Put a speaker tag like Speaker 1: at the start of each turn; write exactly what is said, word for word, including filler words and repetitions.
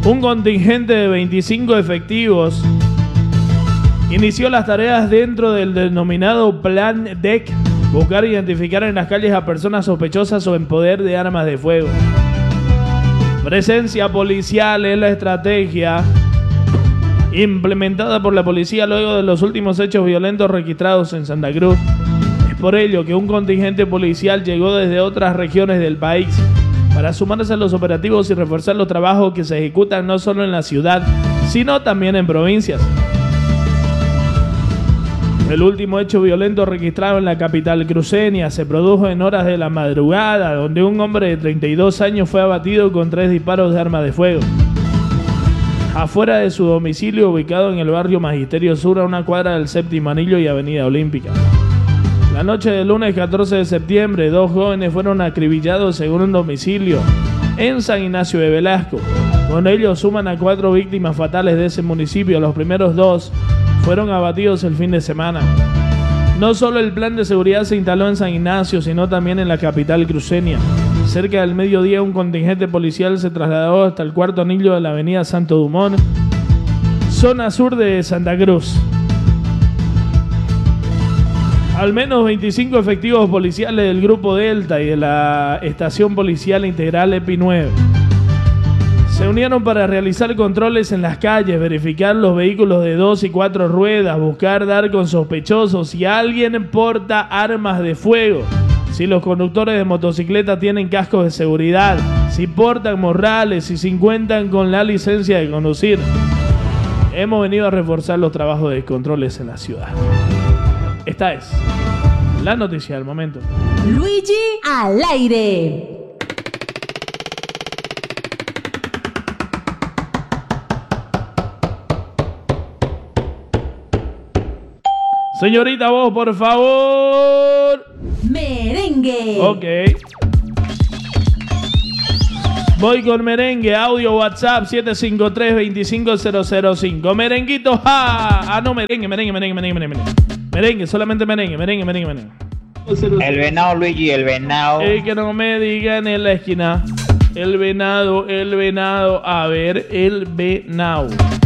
Speaker 1: Un contingente de veinticinco efectivos inició las tareas dentro del denominado Plan D E C, buscar e identificar en las calles a personas sospechosas o en poder de armas de fuego. Presencia policial es la estrategia implementada por la policía luego de los últimos hechos violentos registrados en Santa Cruz. Es por ello que un contingente policial llegó desde otras regiones del país para sumarse a los operativos y reforzar los trabajos que se ejecutan no solo en la ciudad, sino también en provincias. El último hecho violento registrado en la capital cruceña se produjo en horas de la madrugada, donde un hombre de treinta y dos años fue abatido con tres disparos de arma de fuego afuera de su domicilio, ubicado en el barrio Magisterio Sur, a una cuadra del Séptimo Anillo y Avenida Olímpica. La noche del lunes catorce de septiembre, dos jóvenes fueron acribillados según un domicilio en San Ignacio de Velasco. Con ello suman a cuatro víctimas fatales de ese municipio. Los primeros dos fueron abatidos el fin de semana. No solo el plan de seguridad se instaló en San Ignacio, sino también en la capital cruceña. Cerca del mediodía, un contingente policial se trasladó hasta el cuarto anillo de la avenida Santo Dumont, zona sur de Santa Cruz. Al menos veinticinco efectivos policiales del Grupo Delta y de la Estación Policial Integral EPI nueve se unieron para realizar controles en las calles, verificar los vehículos de dos y cuatro ruedas, buscar dar con sospechosos si alguien porta armas de fuego, si los conductores de motocicleta tienen cascos de seguridad, si portan morrales, si se cuentan con la licencia de conducir. Hemos venido a reforzar los trabajos de controles en la ciudad. Esta es la noticia del momento.
Speaker 2: Luigi al aire.
Speaker 1: Señorita, vos, por favor.
Speaker 2: Merengue.
Speaker 1: Ok. Voy con merengue, audio WhatsApp siete cinco tres, dos cinco cero cero cinco. Merenguito, ja. Ah, no, merengue, merengue, merengue, merengue, merengue. Merengue, solamente merengue, merengue, merengue, merengue.
Speaker 3: El venado, Luigi, el venado.
Speaker 1: El que no me digan en la esquina. El venado, el venado. A ver, el venado.